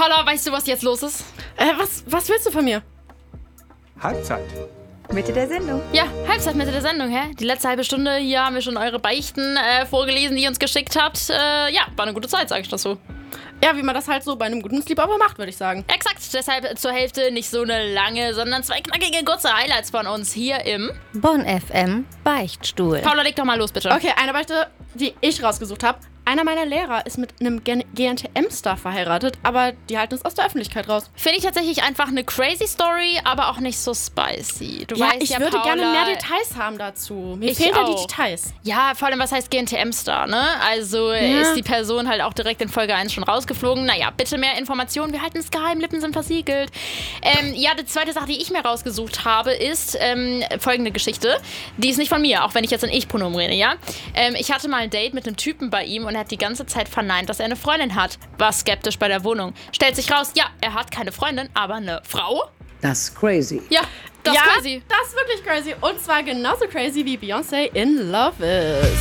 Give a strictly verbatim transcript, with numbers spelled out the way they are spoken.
Paula, weißt du, was jetzt los ist? Äh, was, was willst du von mir? Halbzeit. Mitte der Sendung. Ja, Halbzeit, Mitte der Sendung, hä? Die letzte halbe Stunde, hier haben wir schon eure Beichten äh, vorgelesen, die ihr uns geschickt habt. Äh, ja, war eine gute Zeit, sag ich das so. Ja, wie man das halt so bei einem guten Sleepover macht, würde ich sagen. Exakt, deshalb zur Hälfte nicht so eine lange, sondern zwei knackige, kurze Highlights von uns hier im Bonn F M Beichtstuhl. Paula, leg doch mal los, bitte. Okay, eine Beichte, die ich rausgesucht habe. Einer meiner Lehrer ist mit einem G N T M-Star verheiratet, aber die halten es aus der Öffentlichkeit raus. Finde ich tatsächlich einfach eine crazy Story, aber auch nicht so spicy. Du Ja, weißt ich ja, würde Paula, gerne mehr Details haben dazu. Mir Ich fehlen da die auch. Details. Ja, vor allem, was heißt G N T M-Star, ne? Also Ja. ist die Person halt auch direkt in Folge eins schon rausgeflogen. Naja, bitte mehr Informationen. Wir halten es geheim, Lippen sind versiegelt. Ähm, ja, die zweite Sache, die ich mir rausgesucht habe, ist ähm, folgende Geschichte. Die ist nicht von mir, auch wenn ich jetzt in Ich-Pronomen rede, ja? Ähm, ich hatte mal ein Date mit einem Typen bei ihm und er hat die ganze Zeit verneint, dass er eine Freundin hat. War skeptisch bei der Wohnung. Stellt sich raus, ja, er hat keine Freundin, aber eine Frau. Das ist crazy. Ja, das ja, ist crazy. das ist wirklich crazy. Und zwar genauso crazy wie Beyoncé in Love is.